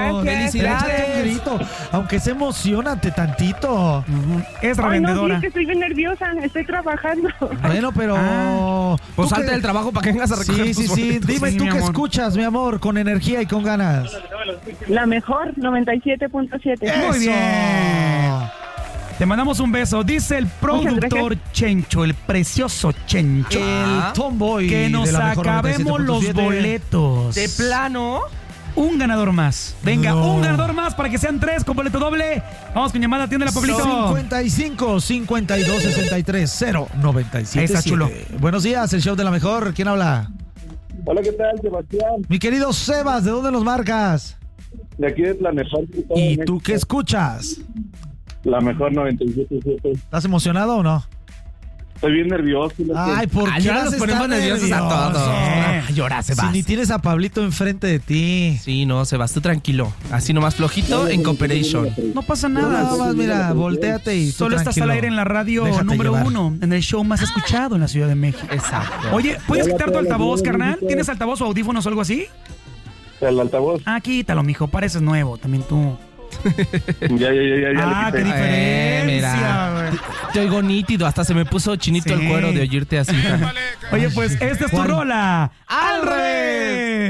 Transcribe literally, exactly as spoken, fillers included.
Gracias. Échate un grito, aunque sea emocionate tantito. Uh-huh. Es Ay, revendedora. no, sí, es que estoy bien nerviosa, estoy trabajando. Bueno, pero... Ah, Pues ¿tú salte qué- del trabajo para que vengas a recoger Sí, tus sí, sí. boletos. Dime Sí, tú mi qué amor. escuchas, mi amor, con energía y con ganas. La mejor, noventa y siete punto siete. Muy Eso. bien. Te mandamos un beso. Dice el productor gracias. Chencho, el precioso Chencho, Ah. El Tomboy que nos de la mejor acabemos los noventa y siete punto siete. boletos. De plano. Un ganador más. Venga, No. un ganador más para que sean tres con boleto doble. Vamos con llamada, atiende la Pablito. cincuenta y cinco, cincuenta y dos, sesenta y tres, cero, noventa y siete. Ahí está, chulo. Buenos días, el show de la mejor. ¿Quién habla? Hola, ¿qué tal, Sebastián? Mi querido Sebas, ¿de dónde nos marcas? De aquí de Tlanepantla. ¿Y tú qué escuchas? La mejor noventa y siete punto siete. ¿Estás emocionado o no? Estoy bien nervioso. loco. Ay, ¿por Ah, qué ya nos haces ponemos tan nerviosos a nervioso? todos. Eh. Ah, llora, Si Sebas. ni tienes a Pablito enfrente de ti. Sí, no, Sebas, tú tranquilo. Así nomás flojito en Cooperation. No pasa Nada nada. más, mira, volteate y tú Solo estás tranquilo. al aire en la radio Déjate número llevar. uno, en el show más escuchado en la Ciudad de México. Exacto. Oye, ¿puedes quitar tu altavoz, carnal? ¿Tienes altavoz o audífonos o algo así? El altavoz. Ah, quítalo, mijo. Pareces nuevo, también tú. Ya, ya, ya, ya, ya Ah, le qué quité. Eh, diferencia, mira. güey. Te oigo nítido, hasta se me puso chinito Sí. el cuero de oírte así. Oye, pues esta es tu ¿Cuál? rola. ¡Al revés!